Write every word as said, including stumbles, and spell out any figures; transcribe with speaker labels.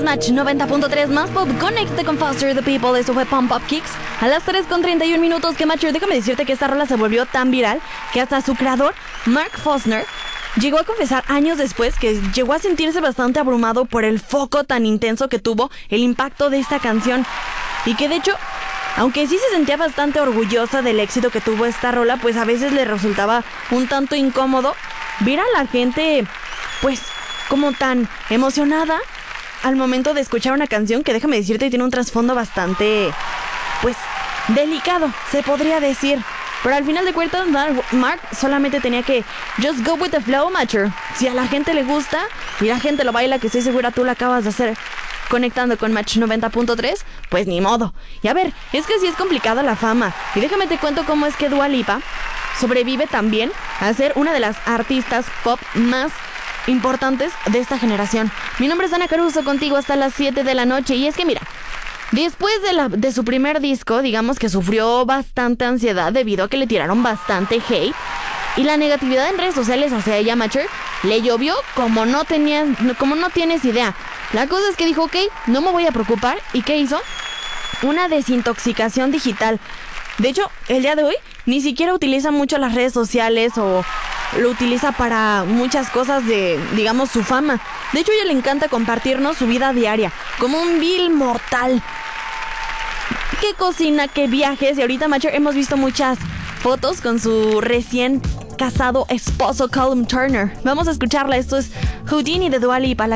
Speaker 1: Match noventa punto tres más pop. Conecte con Foster the People. Eso fue Pump Up Kicks. A las tres con treinta y un minutos. Que Matcher, déjame decirte que esta rola se volvió tan viral que hasta su creador, Mark Fosner, llegó a confesar años después que llegó a sentirse bastante abrumado por el foco tan intenso que tuvo el impacto de esta canción. Y que de hecho, aunque sí se sentía bastante orgullosa del éxito que tuvo esta rola, pues a veces le resultaba un tanto incómodo ver a la gente, pues, como tan emocionada al momento de escuchar una canción que, déjame decirte, tiene un trasfondo bastante, pues, delicado, se podría decir. Pero al final de cuentas, Mark solamente tenía que just go with the flow, Matcher. Si a la gente le gusta y la gente lo baila, que estoy segura tú lo acabas de hacer conectando con Match noventa punto tres, pues ni modo. Y a ver, es que sí es complicada la fama. Y déjame te cuento cómo es que Dua Lipa sobrevive también a ser una de las artistas pop más importantes de esta generación. Mi nombre es Ana Caruso, contigo hasta las siete de la noche. Y es que mira, después de, la, de su primer disco, digamos que sufrió bastante ansiedad debido a que le tiraron bastante hate. Y la negatividad en redes sociales hacia ella, Matcher, le llovió como no, tenías, como no tienes idea. La cosa es que dijo, ok, no me voy a preocupar. ¿Y qué hizo? Una desintoxicación digital. De hecho, el día de hoy ni siquiera utiliza mucho las redes sociales o lo utiliza para muchas cosas de, digamos, su fama. De hecho, a ella le encanta compartirnos su vida diaria, como un vil mortal. ¿Qué cocina, qué viajes? Y ahorita, Matcher, hemos visto muchas fotos con su recién casado esposo Callum Turner. Vamos a escucharla. Esto es Houdini de Dua Lipa.